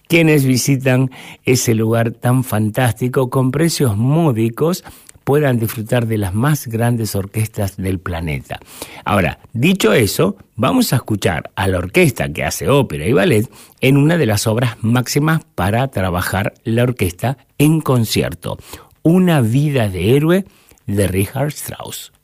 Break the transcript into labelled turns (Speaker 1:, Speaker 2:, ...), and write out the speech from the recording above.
Speaker 1: quienes visitan ese lugar tan fantástico con precios módicos puedan disfrutar de las más grandes orquestas del planeta. Ahora, dicho eso, vamos a escuchar a la orquesta que hace ópera y ballet en una de las obras máximas para trabajar la orquesta en concierto, Una vida de héroe de Richard Strauss.